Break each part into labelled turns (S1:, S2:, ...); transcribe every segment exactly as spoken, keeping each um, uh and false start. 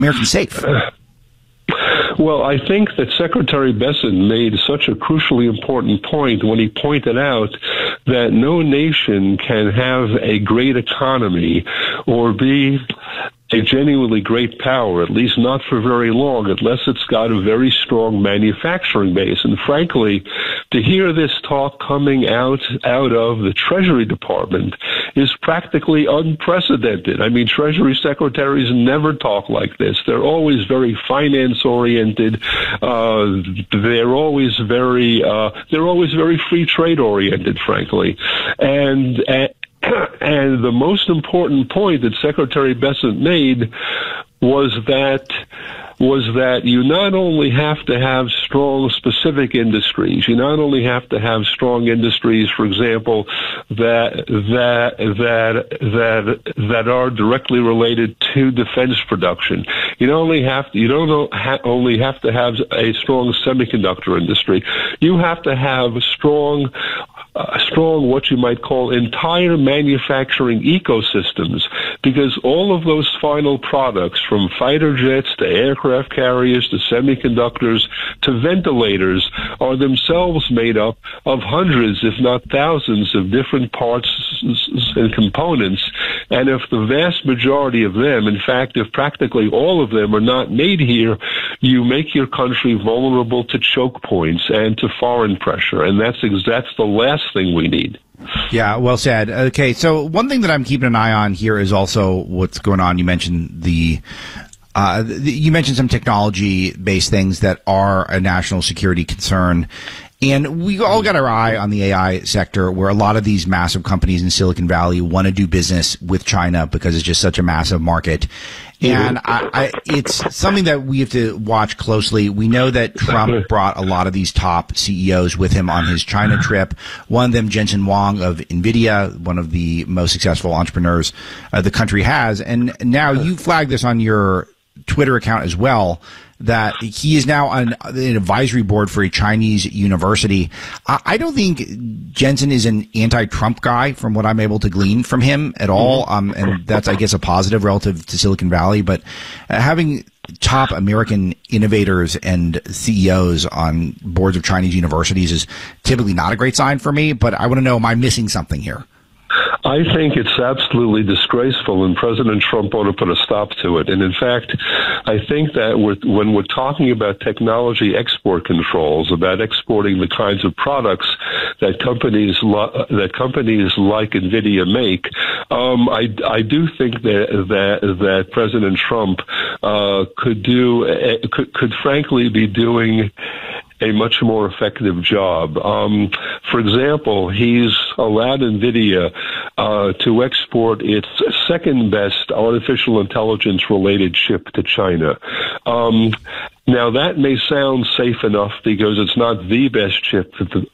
S1: Americans safe?
S2: Well, I think that Secretary Bessent made such a crucially important point when he pointed out that no nation can have a great economy or be a genuinely great power, at least not for very long, unless it's got a very strong manufacturing base. And frankly, to hear this talk coming out out of the Treasury Department is practically unprecedented. I mean, Treasury secretaries never talk like this. They're always very finance-oriented. Uh, they're always very uh, they're always very free trade-oriented, frankly. And, and And the most important point that Secretary Bessent made was that was that you not only have to have strong specific industries, you not only have to have strong industries, for example, that that that that that are directly related to defense production. You don't only have to, you don't ha- only have to have a strong semiconductor industry. You have to have strong. Uh, strong, what you might call entire manufacturing ecosystems, because all of those final products, from fighter jets to aircraft carriers to semiconductors to ventilators, are themselves made up of hundreds, if not thousands, of different parts and components. And if the vast majority of them, in fact, if practically all of them are not made here, you make your country vulnerable to choke points and to foreign pressure. And that's that's the last thing we need.
S1: Yeah, well said. Okay, so one thing that I'm keeping an eye on here is also what's going on. You mentioned the Uh, you mentioned some technology-based things that are a national security concern. And we all got our eye on the A I sector, where a lot of these massive companies in Silicon Valley want to do business with China because it's just such a massive market. And I, I, it's something that we have to watch closely. We know that Trump brought a lot of these top C E Os with him on his China trip. One of them, Jensen Huang of NVIDIA, one of the most successful entrepreneurs uh, the country has. And now you flagged this on your Twitter account as well, that he is now on an advisory board for a Chinese university. I don't think Jensen is an anti-Trump guy, from what I'm able to glean from him at all. Um, and that's, I guess, a positive relative to Silicon Valley. But uh, having top American innovators and C E Os on boards of Chinese universities is typically not a great sign for me. But I want to know, am I missing something here?
S2: I think it's absolutely disgraceful, and President Trump ought to put a stop to it. And in fact, I think that we're, when we're talking about technology export controls, about exporting the kinds of products that companies lo- that companies like NVIDIA make, um, I, I do think that that, that President Trump uh, could do uh, could, could frankly be doing a much more effective job. Um, for example, he's allowed NVIDIA uh, to export its second best artificial intelligence related chip to China. Um, now, that may sound safe enough because it's not the best chip that the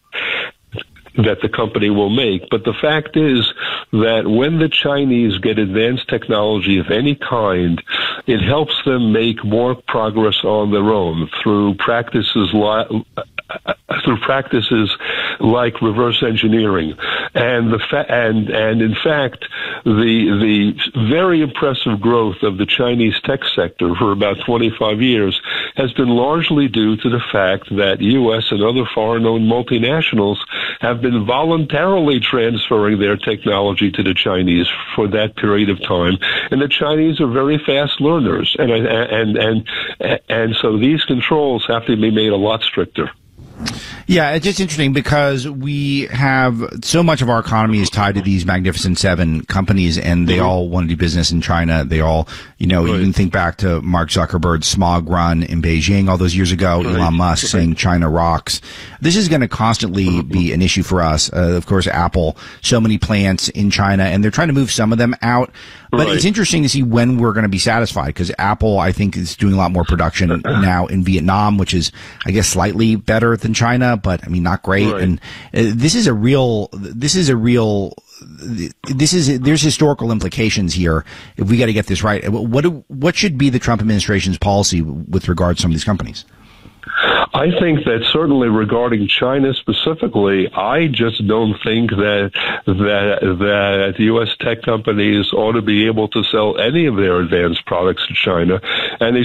S2: that the company will make. But the fact is that when the Chinese get advanced technology of any kind, it helps them make more progress on their own through practices like through practices like reverse engineering. And the fa- and and in fact, the the very impressive growth of the Chinese tech sector for about twenty-five years has been largely due to the fact that U S and other foreign-owned multinationals have been voluntarily transferring their technology to the Chinese for that period of time, and the Chinese are very fast learners, and and and and so these controls have to be made a lot stricter.
S1: Yeah, it's just interesting because we have so much of our economy is tied to these Magnificent Seven companies, and they mm-hmm. all want to do business in China. They all, you know, right. You can think back to Mark Zuckerberg's smog run in Beijing all those years ago, right. Elon Musk right. saying China rocks. This is going to constantly be an issue for us. Uh, of course, Apple, so many plants in China, and they're trying to move some of them out. But right. It's interesting to see when we're going to be satisfied, because Apple, I think, is doing a lot more production now in Vietnam, which is, I guess, slightly better than China, but I mean, not great. Right. And uh, this is a real, this is a real, this is, there's historical implications here if we got to get this right. What, what should be the Trump administration's policy with regard to some of these companies?
S2: I think that certainly regarding China specifically, I just don't think that that that U S tech companies ought to be able to sell any of their advanced products to China, and they